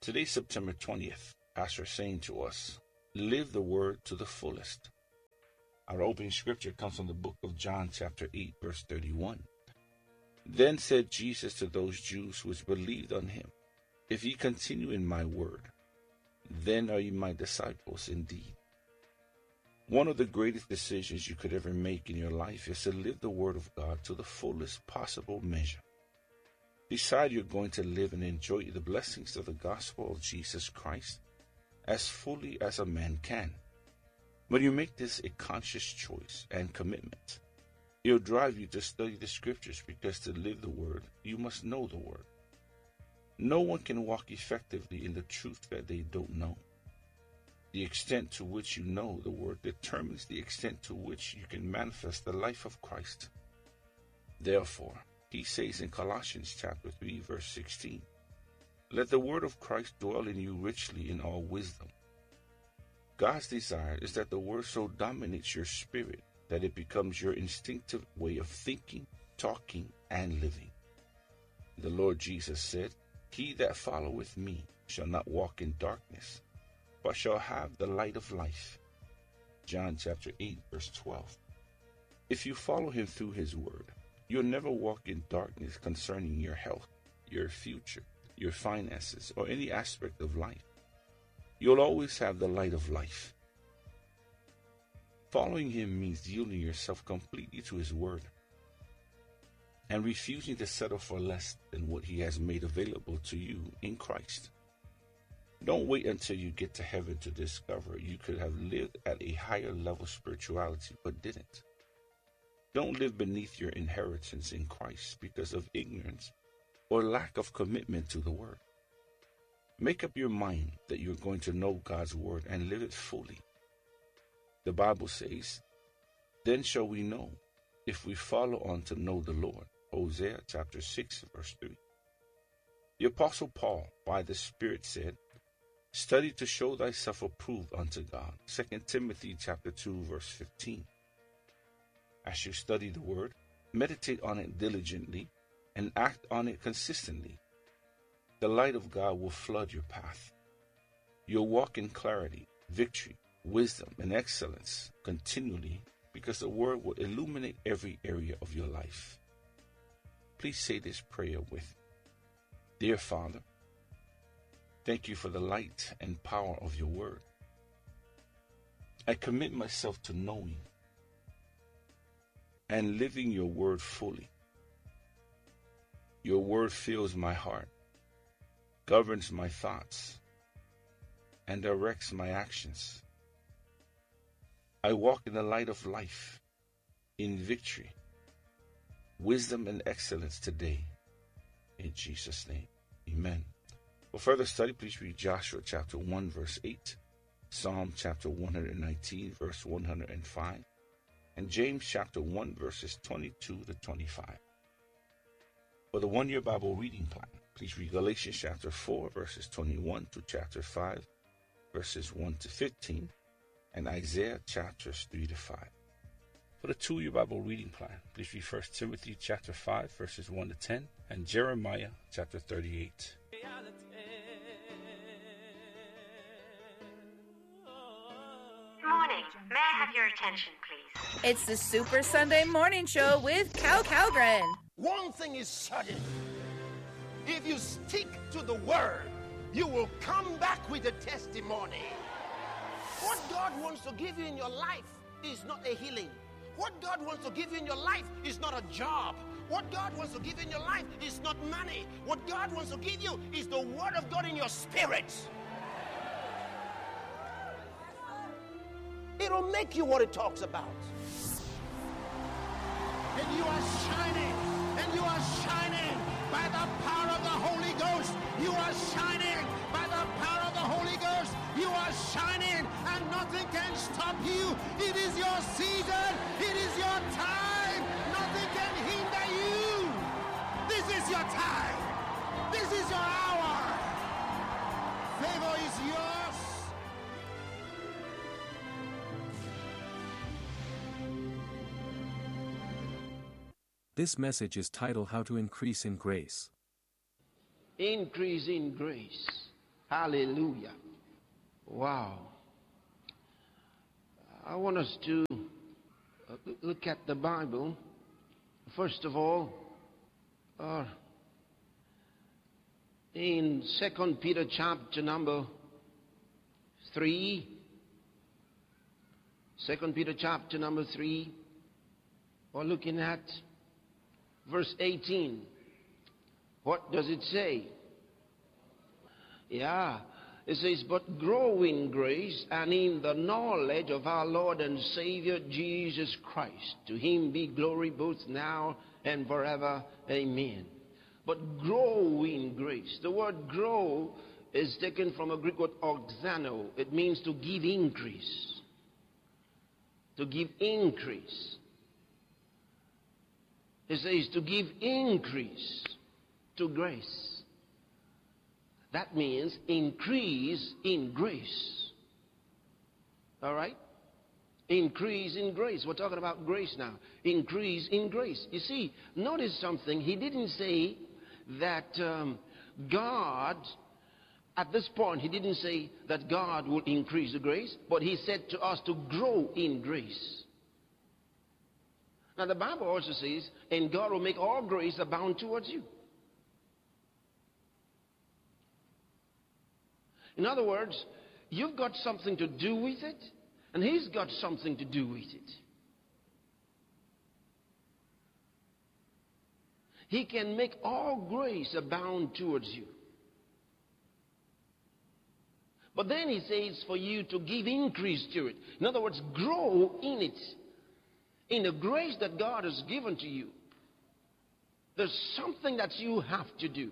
Today, September 20th, Pastor is saying to us, live the word to the fullest. Our opening scripture comes from the book of John, chapter 8, verse 31. Then said Jesus to those Jews which believed on him, if ye continue in my word, then are ye my disciples indeed. One of the greatest decisions you could ever make in your life is to live the word of God to the fullest possible measure. Decide you're going to live and enjoy the blessings of the gospel of Jesus Christ as fully as a man can. When you make this a conscious choice and commitment, it'll drive you to study the scriptures, because to live the word, you must know the word. No one can walk effectively in the truth that they don't know. The extent to which you know the word determines the extent to which you can manifest the life of Christ. Therefore, he says in Colossians chapter 3, verse 16, let the word of Christ dwell in you richly in all wisdom. God's desire is that the word so dominates your spirit that it becomes your instinctive way of thinking, talking, and living. The Lord Jesus said, he that followeth me shall not walk in darkness, but shall have the light of life. John chapter 8, verse 12. If you follow him through his word, you'll never walk in darkness concerning your health, your future, your finances, or any aspect of life. You'll always have the light of life. Following him means yielding yourself completely to his word and refusing to settle for less than what he has made available to you in Christ. Don't wait until you get to heaven to discover you could have lived at a higher level of spirituality but didn't. Don't live beneath your inheritance in Christ because of ignorance or lack of commitment to the word. Make up your mind that you're going to know God's word and live it fully. The Bible says, then shall we know if we follow on to know the Lord. Hosea chapter 6, verse 3. The Apostle Paul, by the Spirit, said, study to show thyself approved unto God. 2 Timothy chapter 2, verse 15. As you study the word, meditate on it diligently and act on it consistently. The light of God will flood your path. You'll walk in clarity, victory, wisdom, and excellence continually, because the word will illuminate every area of your life. Please say this prayer with me. Dear Father, thank you for the light and power of your word. I commit myself to knowing and living your word fully. Your word fills my heart, governs my thoughts, and directs my actions. I walk in the light of life, in victory, wisdom, and excellence today. In Jesus' name, amen. For further study, please read Joshua chapter 1, verse 8, Psalm chapter 119, verse 105, and James chapter 1, verses 22 to 25. For the one-year Bible reading plan, please read Galatians chapter 4, verses 21 to chapter 5, verses 1 to 15, and Isaiah chapters 3 to 5. For the two-year Bible reading plan, please read 1 Timothy chapter 5, verses 1 to 10, and Jeremiah chapter 38. Morning. May I have your attention, please? It's the Super Sunday Morning Show with Cal Calgren. One thing is certain. If you stick to the word, you will come back with a testimony. What God wants to give you in your life is not a healing. What God wants to give you in your life is not a job. What God wants to give you in your life is not money. What God wants to give you is the word of God in your spirit. It'll make you what it talks about. And you are shining. And you are shining by the power of the Holy Ghost. You are shining by the power of the Holy Ghost. You are shining and nothing can stop you. It is your season. It is your time. Nothing can hinder you. This is your time. This is your hour. Favor is yours. This message is titled How to Increase in Grace. Increase in grace. Hallelujah. Wow. I want us to look at the Bible. First of all, in 2 Peter chapter number 3, 2 Peter chapter number 3, we're looking at verse 18. What does it say? Yeah, it says, but grow in grace and in the knowledge of our Lord and Savior Jesus Christ. To him be glory both now and forever. Amen. But grow in grace. The word grow is taken from a Greek word oxano. It means to give increase. To give increase. It says to give increase to grace. That means increase in grace. All right? Increase in grace. We're talking about grace now. Increase in grace. You see, notice something. He didn't say that God, at this point, he didn't say that God will increase the grace, but he said to us to grow in grace. Now, the Bible also says, and God will make all grace abound towards you. In other words, you've got something to do with it, and he's got something to do with it. He can make all grace abound towards you. But then he says for you to give increase to it. In other words, grow in it. In the grace that God has given to you. There's something that you have to do.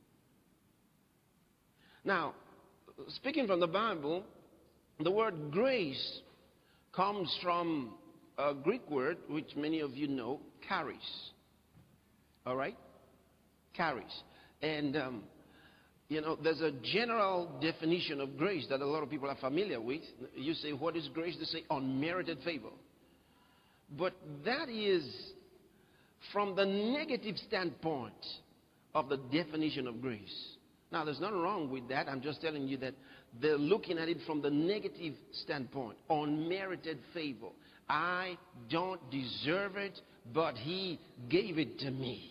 Now, speaking from the Bible, the word grace comes from a Greek word which many of you know, charis. All right? Charis. And, there's a general definition of grace that a lot of people are familiar with. You say, what is grace? They say, unmerited favor. But that is from the negative standpoint of the definition of grace. Now, there's nothing wrong with that. I'm just telling you that they're looking at it from the negative standpoint. Unmerited favor. I don't deserve it, but he gave it to me.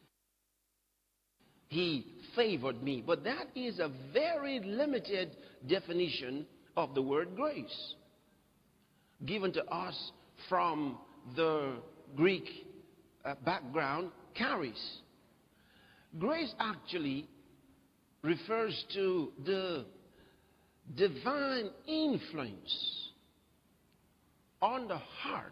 He favored me. But that is a very limited definition of the word grace, given to us from the Greek background, charis. Grace actually refers to the divine influence on the heart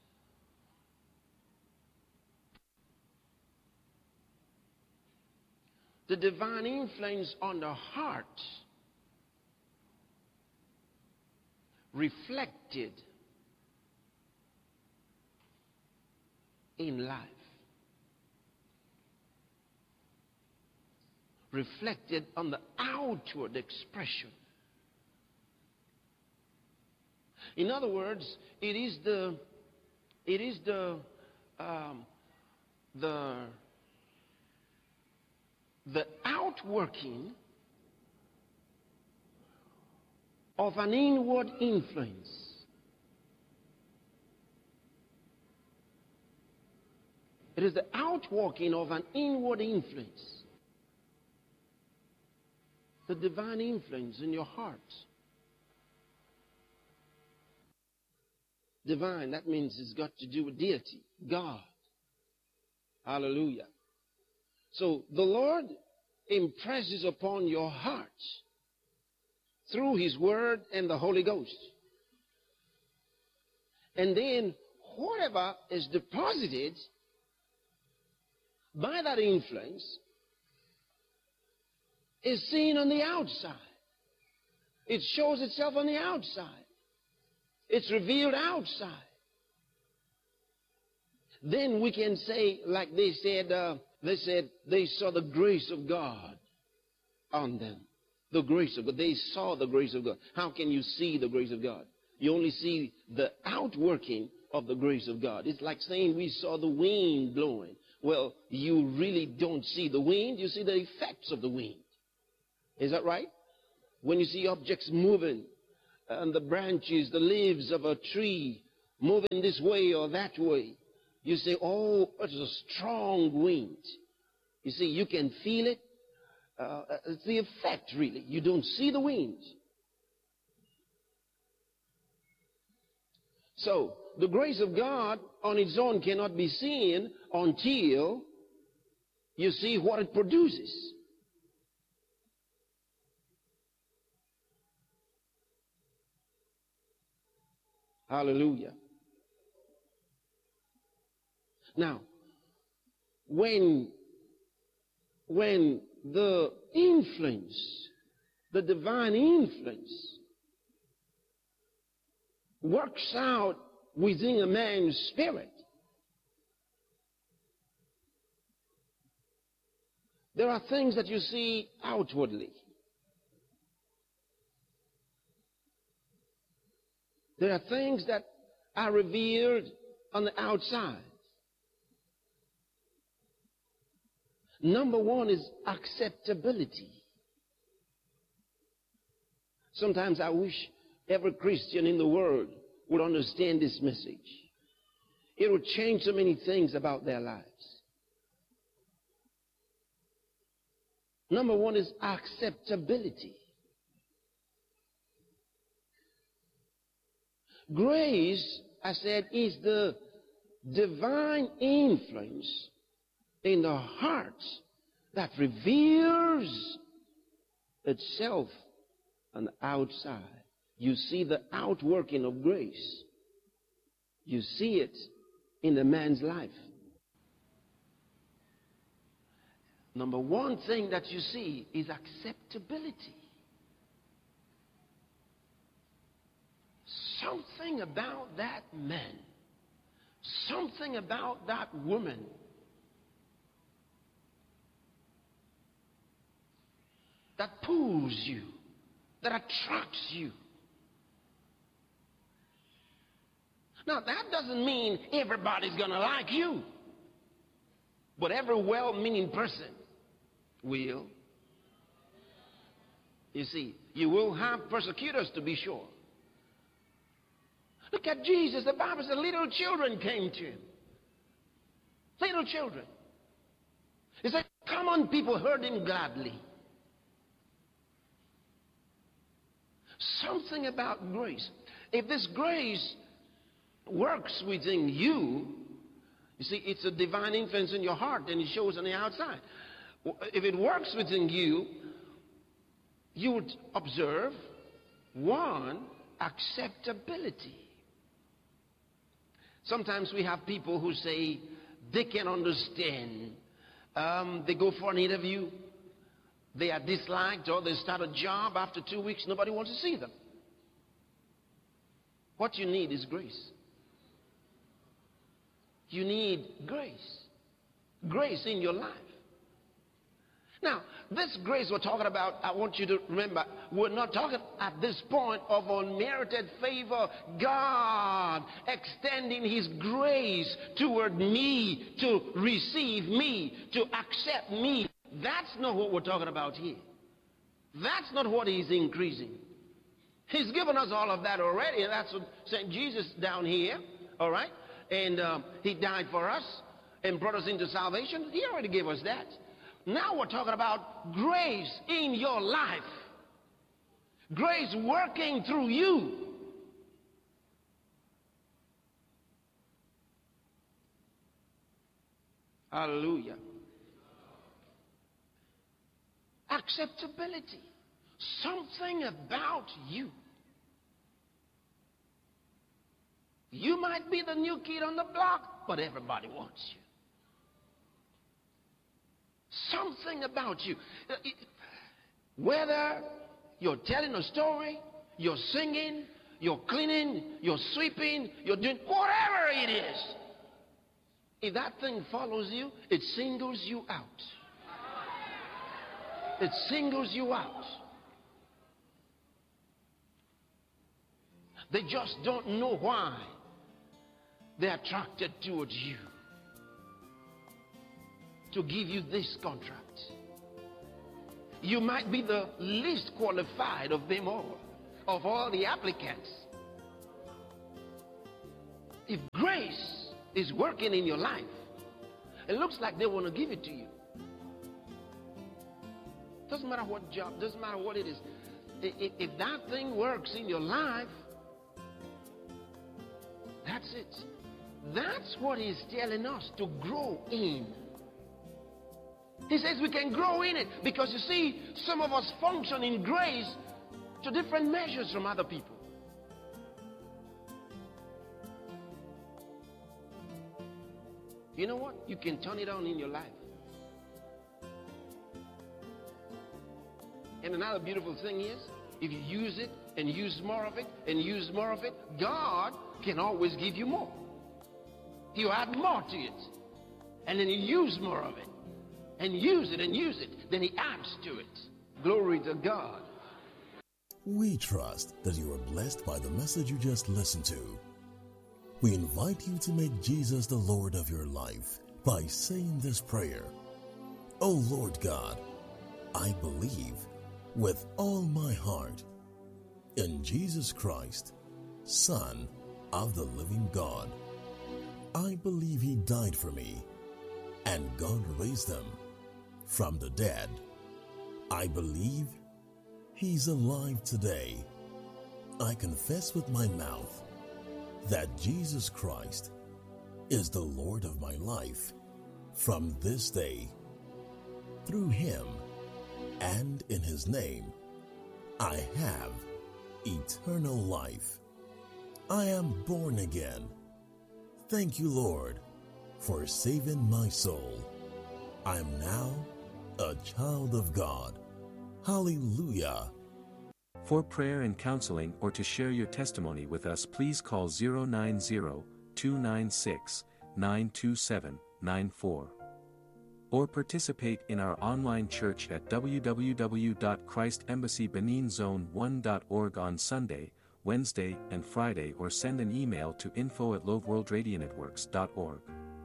the divine influence on the heart reflected in life. Reflected on the outward expression. In other words, it is the outworking of an inward influence. It is the outworking of an inward influence. The divine influence in your heart. Divine, that means it's got to do with deity, God. Hallelujah. So the Lord impresses upon your heart through his word and the Holy Ghost. And then whatever is deposited by that influence is seen on the outside. It shows itself on the outside. It's revealed outside. Then we can say, like they said they saw the grace of God on them. The grace of God. They saw the grace of God. How can you see the grace of God? You only see the outworking of the grace of God. It's like saying we saw the wind blowing. Well, you really don't see the wind. You see the effects of the wind. Is that right? When you see objects moving, and the branches, the leaves of a tree moving this way or that way, you say, oh, it's a strong wind. You see, you can feel it. It's the effect, really. You don't see the wind. So, the grace of God on its own cannot be seen until you see what it produces. Hallelujah. Now, when the influence, the divine influence, works out within a man's spirit, there are things that you see outwardly. There are things that are revealed on the outside. Number one is acceptability. Sometimes I wish every Christian in the world would understand this message. It would change so many things about their lives. Number one is acceptability. Grace, I said, is the divine influence in the heart that reveals itself on the outside. You see the outworking of grace. You see it in the man's life. Number one thing that you see is acceptability. Something about that man, something about that woman that pulls you, that attracts you. Now, that doesn't mean everybody's going to like you, but every well-meaning person will. You see, you will have persecutors, to be sure. Look at Jesus. The Bible says little children came to him. Little children. He said, common people heard him gladly. Something about grace. If this grace works within you, you see, it's a divine influence in your heart and it shows on the outside. If it works within you, you would observe, one, acceptability. Sometimes we have people who say they can understand. They go for an interview. They are disliked, or they start a job. After 2 weeks, nobody wants to see them. What you need is grace. You need grace. Grace in your life. Now, this grace we're talking about, I want you to remember, we're not talking at this point of unmerited favor. God extending his grace toward me, to receive me, to accept me. That's not what we're talking about here. That's not what he's increasing. He's given us all of that already. And that's what sent Jesus down here, all right? And he died for us and brought us into salvation. He already gave us that. Now we're talking about grace in your life. Grace working through you. Hallelujah. Acceptability. Something about you. You might be the new kid on the block, but everybody wants you. Something about you. Whether you're telling a story, you're singing, you're cleaning, you're sweeping, you're doing whatever it is. If that thing follows you, it singles you out. It singles you out. They just don't know why they're attracted towards you. To give you this contract. you might be the least qualified of them all, of all the applicants. If grace is working in your life, it looks like they want to give it to you. Doesn't matter what job, doesn't matter what it is. If that thing works in your life, that's it. That's what he's telling us to grow in. He says we can grow in it because you see, some of us function in grace to different measures from other people. You know what? You can turn it on in your life. And another beautiful thing is, if you use it and use more of it and use more of it, God can always give you more. You add more to it. And then you use more of it. And use it and use it. Then he adds to it. Glory to God. We trust that you are blessed by the message you just listened to. We invite you to make Jesus the Lord of your life by saying this prayer. Oh Lord God, I believe with all my heart in Jesus Christ, Son of the living God. I believe he died for me and God raised him from the dead. I believe he's alive today. I confess with my mouth that Jesus Christ is the Lord of my life from this day. Through him and in his name, I have eternal life. I am born again. Thank you, Lord, for saving my soul. I am now a child of God. Hallelujah. For prayer and counseling or to share your testimony with us, please call 090-296-92794. Or participate in our online church at www.christembassybeninzone1.org on Sunday, Wednesday, and Friday, or send an email to info@loveworldradionetworks.org.